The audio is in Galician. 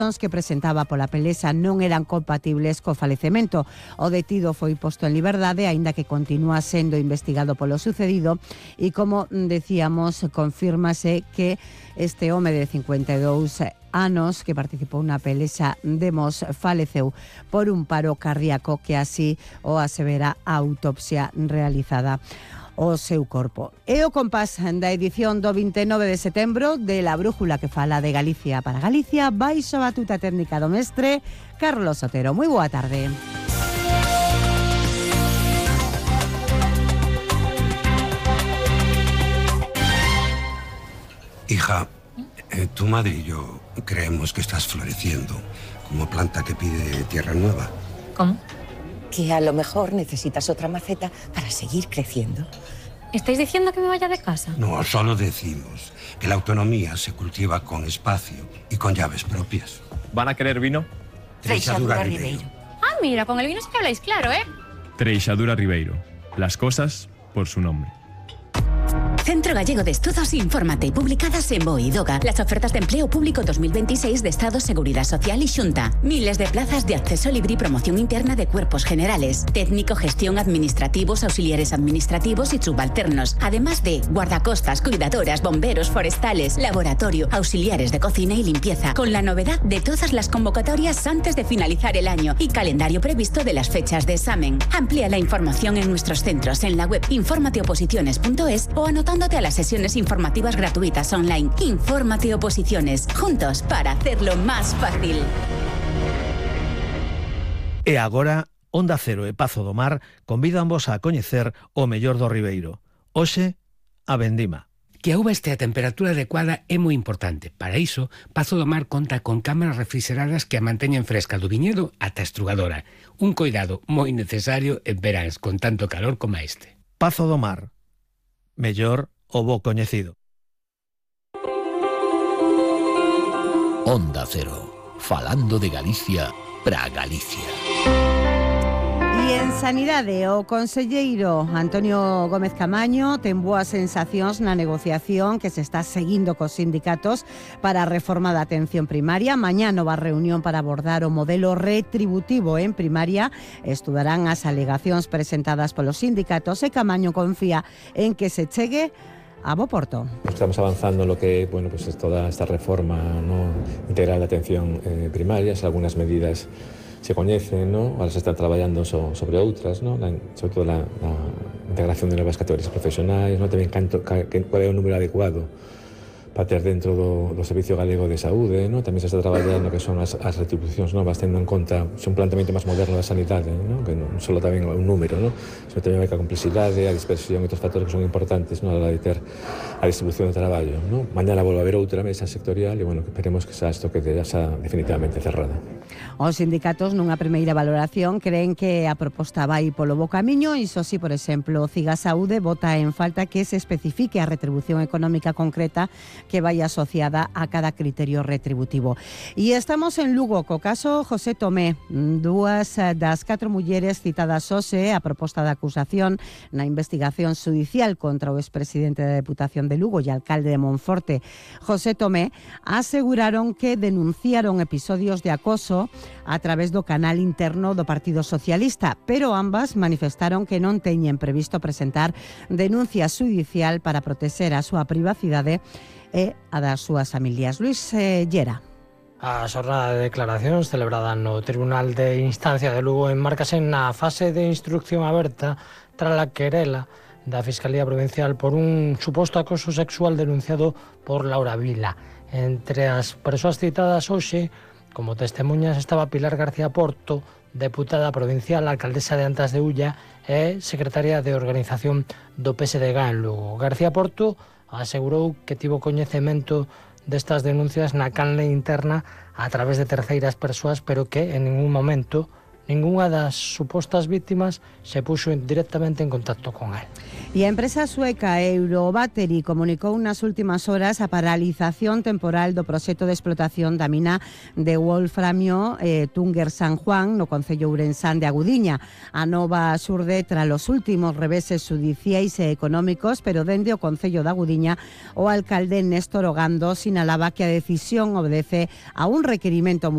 que presentaba pola pelesa non eran compatibles co falecemento. O detido foi posto en liberdade, aínda que continúa sendo investigado polo sucedido, e como decíamos, confírmase que este home de 52 anos que participou na pelesa de Mos faleceu por un paro cardíaco, que así o asevera a autopsia realizada o seu corpo. E o compás da edición do 29 de setembro de La Brújula, que fala de Galicia para Galicia, baixo a batuta técnica do mestre Carlos Otero. Moi boa tarde. Hija, tu madre y yo creemos que estás floreciendo como planta que pide tierra nueva. ¿Cómo? Que a lo mejor necesitas otra maceta para seguir creciendo. ¿Estáis diciendo que me vaya de casa? No, solo decimos que la autonomía se cultiva con espacio y con llaves propias. ¿Van a querer vino? Treixadura Ribeiro. Ah, mira, con el vino sí que habláis claro, ¿eh? Treixadura Ribeiro. Las cosas por su nombre. Centro Gallego de Estudos, infórmate, publicadas en BOE y DOGA. Las ofertas de empleo público 2026 de Estado, Seguridad Social y Xunta. Miles de plazas de acceso libre y promoción interna de cuerpos generales, técnico, gestión, administrativos, auxiliares administrativos y subalternos. Además de guardacostas, cuidadoras, bomberos, forestales, laboratorio, auxiliares de cocina y limpieza. Con la novedad de todas las convocatorias antes de finalizar el año y calendario previsto de las fechas de examen. Amplía la información en nuestros centros en la web informateoposiciones.es o anotándote a las sesiones informativas gratuitas online. Infórmate Oposiciones, juntos para hacerlo más fácil. E agora, Onda Cero e Pazo do Mar convídanvos a coñecer o mellor do Ribeiro. Hoxe, a vendima. Que a uva este a temperatura adecuada é moi importante. Para iso, Pazo do Mar conta con cámaras refrigeradas que a manteñen fresca do viñedo ata a estrugadora. Un coidado moi necesario en veráns con tanto calor como este. Pazo do Mar. Mellor o bo coñecido. Onda Cero, falando de Galicia para Galicia. E en Sanidade, o conselleiro Antonio Gómez Camaño ten boas sensacións na negociación que se está seguindo cos sindicatos para a reforma da atención primaria. Mañá nova reunión para abordar o modelo retributivo en primaria. Estudarán as alegacións presentadas polos sindicatos e Camaño confía en que se chegue a bo porto. Estamos avanzando en lo que pues es toda esta reforma, ¿no?, integral de atención primaria. Algunas medidas se coñecen, ¿no? Ahora se están traballando sobre outras, ¿no? Sobre todo la integración de novas categorías profesionais, ¿no? Tamén cuál é o número adecuado para ter dentro do Servicio Galego de Saúde, ¿no? Tamén se está traballando que son as retribucións novas, tendo en conta un planteamento máis moderno da sanidade, ¿no? Que non só tamén un número, ¿no? Sino tamén a complexidade, a dispersión e outros factores que son importantes, ¿no?, a la hora de ter a distribución de traballo, ¿no? Mañana volve a haber outra mesa sectorial e, bueno, que esperemos que isto quede xa definitivamente cerrada. Os sindicatos nunha primeira valoración creen que a proposta vai polo bo camiño. Iso si, por exemplo, Ciga Saúde vota en falta que se especifique a retribución económica concreta que vai asociada a cada criterio retributivo. E estamos en Lugo co caso José Tomé. Dúas das 4 mulleres citadas hoxe a proposta de acusación na investigación judicial contra o expresidente da Deputación de Lugo e alcalde de Monforte, José Tomé, aseguraron que denunciaron episodios de acoso a través do canal interno do Partido Socialista, pero ambas manifestaron que non teñen previsto presentar denuncia judicial para protexer a súa privacidade e a das súas familias. Luis Llera. A xornada de declaracións celebrada no Tribunal de Instancia de Lugo enmárcase na fase de instrucción aberta tras a querela da Fiscalía Provincial por un suposto acoso sexual denunciado por Laura Vila. Entre as persoas citadas hoxe como testemunhas estaba Pilar García Porto, deputada provincial, alcaldesa de Antas de Ulla e secretaria de organización do PSDG en Lugo. García Porto asegurou que tivo coñecemento destas denuncias na canle interna a través de terceiras persoas, pero que en ningún momento ningunha das supostas víctimas se puxo directamente en contacto con él. E a empresa sueca Eurobattery comunicou nas últimas horas a paralización temporal do proxecto de explotación da mina de wolframio Túnger San Juan no concello ourensán de Agudiña. A nova xurde tras os últimos reveses judiciais e económicos, pero dende o concello de Agudiña o alcalde Néstor Ogando sinalaba que a decisión obedece a un requerimento